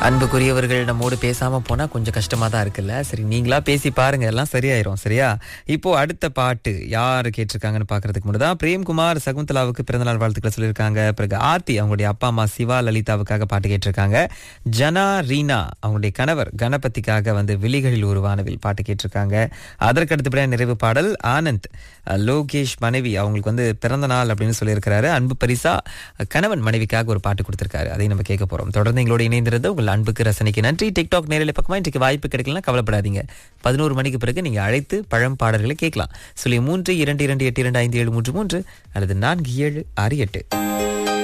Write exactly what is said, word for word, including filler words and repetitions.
அன்புக்குரியவர்கள் நம்மோடு பேசாம போனா கொஞ்சம் கஷ்டமா தான் இருக்குல்ல. சரி, நீங்களா பேசி பாருங்க, எல்லாம் சரியாயிரும். சரியா? இப்போ அடுத்த பாட்டு யாரு கேட்டிருக்காங்கன்னு பாக்குறதுக்கு முன்னாடி பிரேம்குமார் சகுந்தலாவுக்கு பிறந்தநாள் வாழ்த்துக்களை சொல்லியிருக்காங்க. பிறகு ஆர்த்தி அவங்களுடைய அப்பா அம்மா சிவா லலிதாவுக்காக பாட்டு கேட்டிருக்காங்க. ஜனா ரீனா அவங்களுடைய கணவர் கணபதிக்காக வந்து விழிகளில் ஒரு வானவில் பாட்டு கேட்டிருக்காங்க. அதற்கு அடுத்தபடியாக நிறைவு பாடல் ஆனந்த் லோகேஷ் மனைவி அவங்களுக்கு வந்து பிறந்த நாள் அப்படின்னு சொல்லியிருக்கிறாரு. அன்பு பரிசா கணவன் மனைவிக்காக ஒரு பாட்டு கொடுத்திருக்காரு. அதையும் நம்ம கேட்க போறோம். தொடர்ந்து எங்களோட இணைந்திருந்த உங்கள் அன்புக்கு ரசனைக்கு நன்றி. டிக்டாக் நேரலை பக்கமா இன்றைக்கு வாய்ப்பு கிடைக்கலாம், கவலைப்படாதீங்க. பதினோரு மணிக்கு பிறகு நீங்க அழைத்து பழம் பாடல்களை கேட்கலாம். சொல்லி மூன்று இரண்டு இரண்டு எட்டு இரண்டு ஐந்து ஏழு மூன்று மூன்று அல்லது நான்கு ஏழு ஆறு எட்டு.